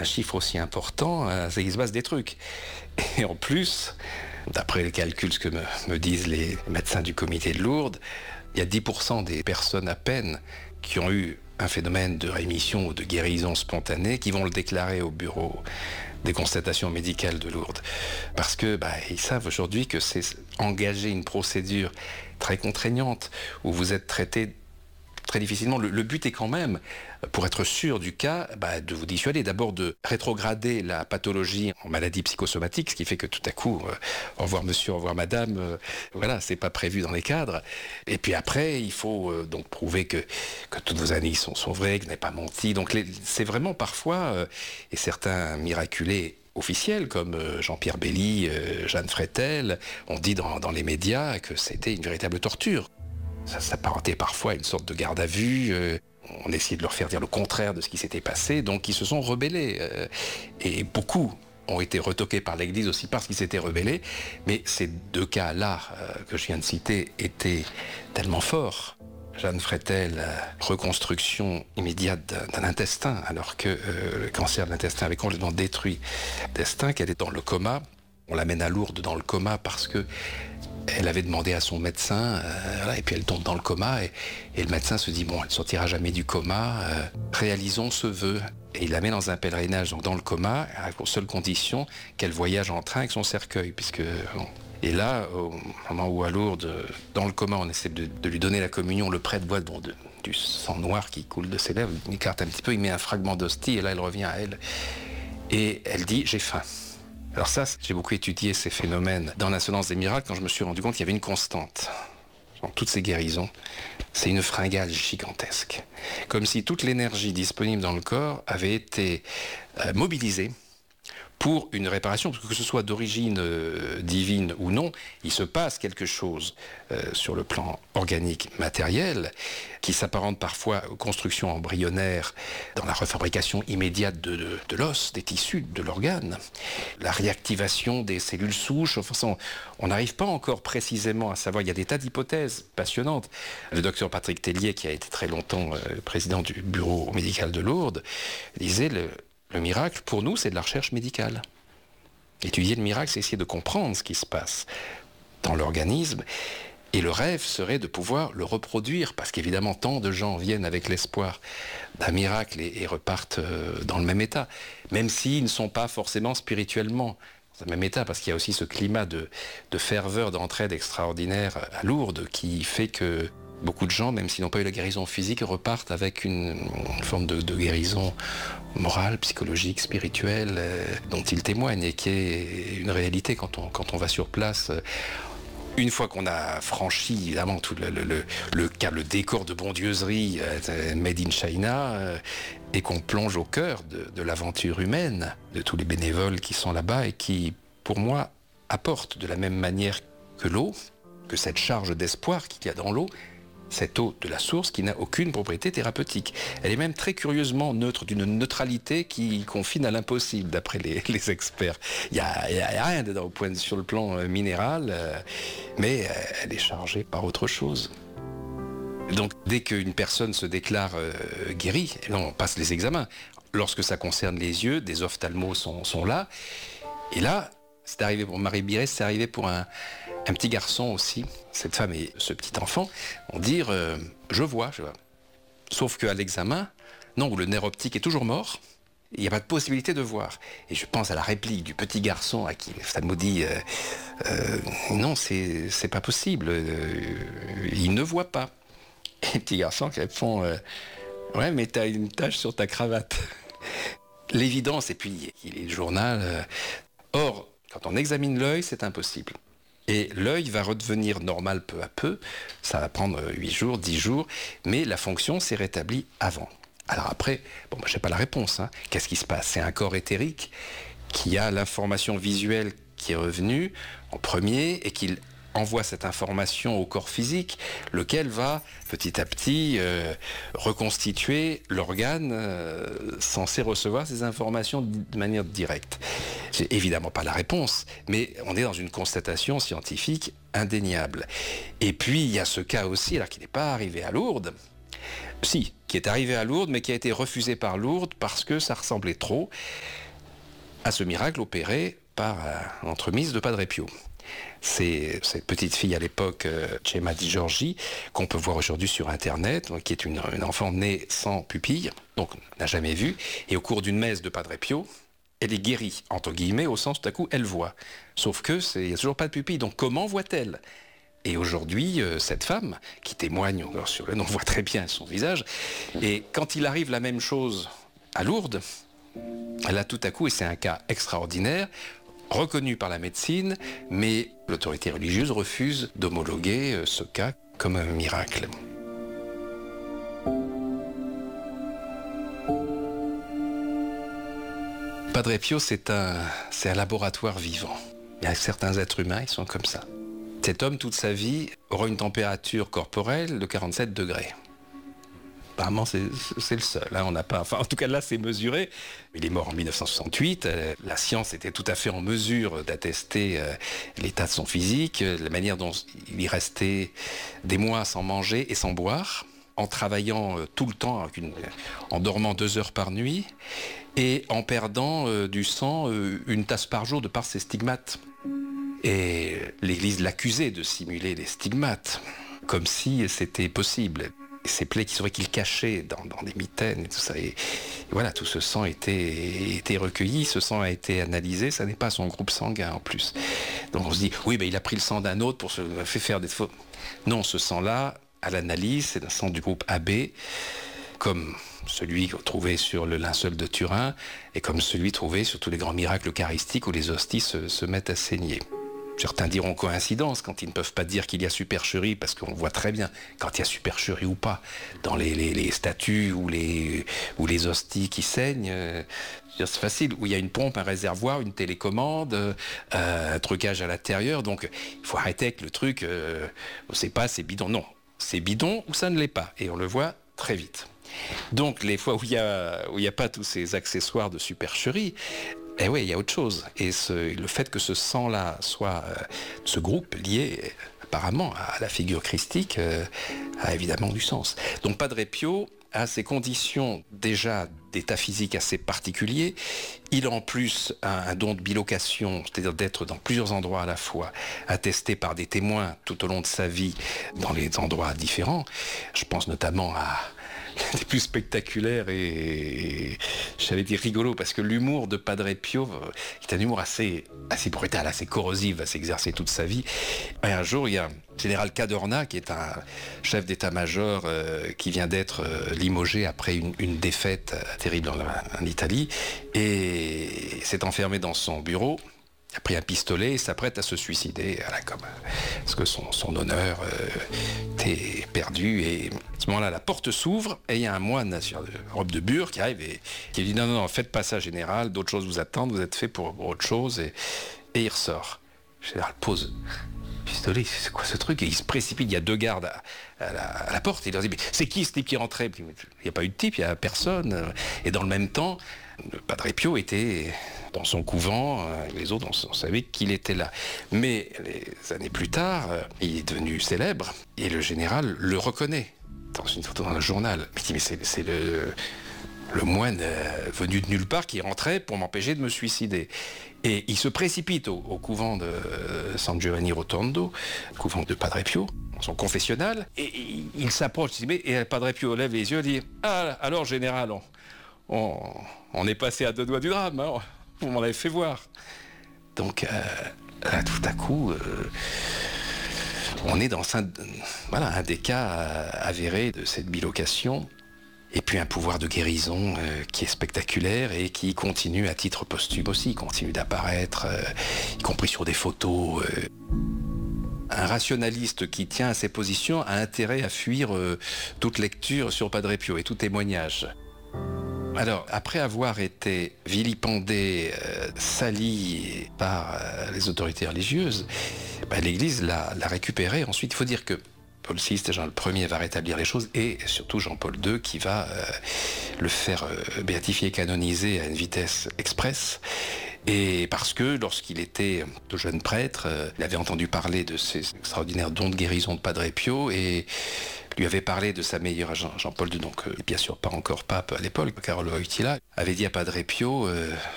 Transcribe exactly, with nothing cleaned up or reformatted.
un chiffre aussi important, c'est qu'il se passe des trucs. Et en plus, d'après les calculs, ce que me, me disent les médecins du comité de Lourdes, il y a dix pour cent des personnes à peine qui ont eu un phénomène de rémission ou de guérison spontanée qui vont le déclarer au bureau des constatations médicales de Lourdes. Parce que bah, ils savent aujourd'hui que c'est engager une procédure très contraignante où vous êtes traité très difficilement. Le, le but est quand même, pour être sûr du cas, bah, de vous dissuader, d'abord de rétrograder la pathologie en maladie psychosomatique, ce qui fait que tout à coup, euh, au revoir monsieur, au revoir madame, euh, voilà, c'est pas prévu dans les cadres. Et puis après, il faut euh, donc prouver que, que toutes vos analyses sont, sont vraies, que vous n'avez pas menti. Donc les, c'est vraiment parfois, euh, et certains miraculés officiels comme euh, Jean-Pierre Belli, euh, Jeanne Freitel, ont dit dans, dans les médias que c'était une véritable torture. Ça s'apparentait parfois à une sorte de garde à vue. Euh, on essayait de leur faire dire le contraire de ce qui s'était passé, donc ils se sont rebellés. Euh, et beaucoup ont été retoqués par l'Église aussi parce qu'ils s'étaient rebellés. Mais ces deux cas-là euh, que je viens de citer étaient tellement forts. Jeanne Freitel, euh, reconstruction immédiate d'un, d'un intestin, alors que euh, le cancer de l'intestin avait complètement détruit l'intestin, qu'elle est dans le coma. On l'amène à Lourdes dans le coma parce que elle avait demandé à son médecin, euh, et puis elle tombe dans le coma, et, et le médecin se dit, bon, elle ne sortira jamais du coma, euh, réalisons ce vœu. Et il la met dans un pèlerinage, donc dans le coma, à la seule condition qu'elle voyage en train avec son cercueil, puisque... Bon. Et là, au moment où à Lourdes, dans le coma, on essaie de, de lui donner la communion, le prêtre voit bon, de, du sang noir qui coule de ses lèvres, il écarte un petit peu, il met un fragment d'hostie, et là, elle revient à elle. Et elle dit, j'ai faim. Alors ça, j'ai beaucoup étudié ces phénomènes dans l'insolence des miracles quand je me suis rendu compte qu'il y avait une constante dans toutes ces guérisons. C'est une fringale gigantesque. Comme si toute l'énergie disponible dans le corps avait été euh, mobilisée pour une réparation, parce que ce soit d'origine euh, divine ou non, il se passe quelque chose euh, sur le plan organique, matériel, qui s'apparente parfois aux constructions embryonnaires dans la refabrication immédiate de, de, de l'os, des tissus, de l'organe, la réactivation des cellules souches. Enfin, on n'arrive pas encore précisément à savoir, il y a des tas d'hypothèses passionnantes. Le docteur Patrick Tellier, qui a été très longtemps euh, président du bureau médical de Lourdes, disait... Le, Le miracle, pour nous, c'est de la recherche médicale. Étudier le miracle, c'est essayer de comprendre ce qui se passe dans l'organisme. Et le rêve serait de pouvoir le reproduire, parce qu'évidemment, tant de gens viennent avec l'espoir d'un miracle et, et repartent dans le même état, même s'ils ne sont pas forcément spirituellement dans le même état, parce qu'il y a aussi ce climat de, de ferveur, d'entraide extraordinaire à Lourdes, qui fait que beaucoup de gens, même s'ils n'ont pas eu la guérison physique, repartent avec une, une forme de, de guérison morale, psychologique, spirituelle, euh, dont ils témoignent et qui est une réalité quand on, quand on va sur place. Une fois qu'on a franchi, évidemment, tout le, le, le, le, le décor de bondieuserie euh, made in China, euh, et qu'on plonge au cœur de, de l'aventure humaine, de tous les bénévoles qui sont là-bas et qui, pour moi, apportent de la même manière que l'eau, que cette charge d'espoir qu'il y a dans l'eau, cette eau de la source qui n'a aucune propriété thérapeutique. Elle est même très curieusement neutre, d'une neutralité qui confine à l'impossible, d'après les, les experts. Il n'y a, a, a rien dedans au point, sur le plan euh, minéral, euh, mais euh, elle est chargée par autre chose. Donc, dès qu'une personne se déclare euh, guérie, là, on passe les examens. Lorsque ça concerne les yeux, des ophtalmos sont, sont là. Et là, c'est arrivé pour Marie Biret, c'est arrivé pour un, un petit garçon aussi. Cette femme et ce petit enfant vont dire euh, « je vois, je vois ». Sauf qu'à l'examen, non, où le nerf optique est toujours mort, il n'y a pas de possibilité de voir. Et je pense à la réplique du petit garçon à qui l'ophtalmo dit euh, euh, « non, c'est, c'est pas possible, euh, il ne voit pas ». Et le petit garçon qui répond euh, « ouais, mais t'as une tache sur ta cravate ». L'évidence, et puis il est le journal. Euh, or, quand on examine l'œil, c'est impossible. Et l'œil va redevenir normal peu à peu, ça va prendre huit jours, dix jours, mais la fonction s'est rétablie avant. Alors après, bon, bah, je n'ai pas la réponse. Hein. Qu'est-ce qui se passe ? C'est un corps éthérique qui a l'information visuelle qui est revenue en premier et qui envoie cette information au corps physique, lequel va petit à petit euh, reconstituer l'organe euh, censé recevoir ces informations de manière directe. J'ai évidemment pas la réponse, mais on est dans une constatation scientifique indéniable. Et puis il y a ce cas aussi, alors qui n'est pas arrivé à Lourdes, Si, qui est arrivé à Lourdes, mais qui a été refusé par Lourdes parce que ça ressemblait trop à ce miracle opéré par euh, l'entremise de Padre Pio. C'est cette petite fille à l'époque, euh, Gemma Di Giorgi, qu'on peut voir aujourd'hui sur Internet, qui est une, une enfant née sans pupille, donc n'a jamais vu, et au cours d'une messe de Padre Pio, elle est guérie, entre guillemets, au sens tout à coup, elle voit. Sauf que il n'y a toujours pas de pupille, donc comment voit-elle ? Et aujourd'hui, euh, cette femme, qui témoigne sur le, on voit très bien son visage, et quand il arrive la même chose à Lourdes, elle a tout à coup, et c'est un cas extraordinaire, reconnu par la médecine, mais l'autorité religieuse refuse d'homologuer euh, ce cas comme un miracle. Padre Pio, c'est un, c'est un laboratoire vivant. Il y a certains êtres humains, ils sont comme ça. Cet homme, toute sa vie, aura une température corporelle de quarante-sept degrés. Apparemment, c'est, c'est le seul. Hein. On n'a pas, enfin, en tout cas, là, c'est mesuré. Il est mort en dix-neuf cent soixante-huit. Euh, la science était tout à fait en mesure d'attester euh, l'état de son physique, euh, la manière dont il y restait des mois sans manger et sans boire, en travaillant euh, tout le temps, avec une, en dormant deux heures par nuit, et en perdant euh, du sang euh, une tasse par jour de par ses stigmates. Et l'Église l'accusait de simuler les stigmates, comme si c'était possible. Et ces plaies qui seraient qu'il cachait dans, dans des mitaines et tout ça. Et, et voilà, tout ce sang était, était recueilli, ce sang a été analysé, ça n'est pas son groupe sanguin en plus. Donc on se dit, oui, ben, il a pris le sang d'un autre pour se faire faire des faux. Non, ce sang-là, à l'analyse, c'est un sang du groupe A B, comme celui trouvé sur le linceul de Turin, et comme celui trouvé sur tous les grands miracles eucharistiques où les hosties se, se mettent à saigner. Certains diront coïncidence quand ils ne peuvent pas dire qu'il y a supercherie, parce qu'on voit très bien quand il y a supercherie ou pas, dans les, les, les statues ou les, ou les hosties qui saignent. Euh, c'est facile, où il y a une pompe, un réservoir, une télécommande, euh, un trucage à l'intérieur. Donc il faut arrêter avec le truc, euh, on ne sait pas, c'est bidon. Non, c'est bidon ou ça ne l'est pas. Et on le voit très vite. Donc les fois où il n'y a, où il y a pas tous ces accessoires de supercherie, eh oui, il y a autre chose. Et ce, le fait que ce sang-là soit, euh, ce groupe lié apparemment à la figure christique, euh, a évidemment du sens. Donc Padre Pio a ces conditions déjà d'état physique assez particulier. Il a en plus un, un don de bilocation, c'est-à-dire d'être dans plusieurs endroits à la fois, attesté par des témoins tout au long de sa vie dans les endroits différents. Je pense notamment à l'un des plus spectaculaires et, et j'allais dire rigolo, parce que l'humour de Padre Pio est un humour assez, assez brutal, assez corrosif, va s'exercer toute sa vie. Et un jour, il y a le général Cadorna, qui est un chef d'état-major euh, qui vient d'être euh, limogé après une, une défaite euh, terrible en, en Italie, et s'est enfermé dans son bureau, a pris un pistolet et s'apprête à se suicider, voilà, comme, parce que son, son honneur euh, était perdu. Et à ce moment-là, la porte s'ouvre et il y a un moine sur robe de bure qui arrive et qui dit non, non, non, faites pas ça, général, d'autres choses vous attendent, vous êtes fait pour, pour autre chose. Et, et il ressort. Le général pose le pistolet, c'est quoi ce truc? Et il se précipite, il y a deux gardes à, à, la, à la porte. Il leur dit, mais c'est qui ce type qui rentrait? Il n'y a pas eu de type, il n'y a personne. Et dans le même temps, le Padre Pio était dans son couvent, les autres, on savait qu'il était là. Mais les années plus tard, il est devenu célèbre et le général le reconnaît dans une photo dans un journal. Il dit, mais c'est, c'est le, le moine venu de nulle part qui rentrait pour m'empêcher de me suicider. Et il se précipite au, au couvent de San Giovanni Rotondo, le couvent de Padre Pio, son confessionnal, et il, il s'approche, il dit, mais, et Padre Pio lève les yeux et dit, ah, alors général, on, on, on est passé à deux doigts du drame, hein, vous m'en avez fait voir. Donc, euh, là, tout à coup, euh, on est dans un, voilà, un des cas avérés de cette bilocation. Et puis un pouvoir de guérison euh, qui est spectaculaire et qui continue à titre posthume aussi, continue d'apparaître, euh, y compris sur des photos. Euh. Un rationaliste qui tient à ses positions a intérêt à fuir euh, toute lecture sur Padre Pio et tout témoignage. Alors, après avoir été vilipendé, euh, sali par euh, les autorités religieuses, bah, l'Église l'a, l'a récupéré. Ensuite, il faut dire que Paul six, Jean le Ier va rétablir les choses, et surtout Jean-Paul deux qui va euh, le faire euh, béatifier, canoniser à une vitesse express. Et parce que lorsqu'il était de jeune prêtre, euh, il avait entendu parler de ces extraordinaires dons de guérison de Padre Pio, et lui avait parlé de sa meilleure Jean, Jean-Paul deux, donc euh, bien sûr pas encore pape à l'époque, Carlo Wojtyla, avait dit à Padre Pio, euh,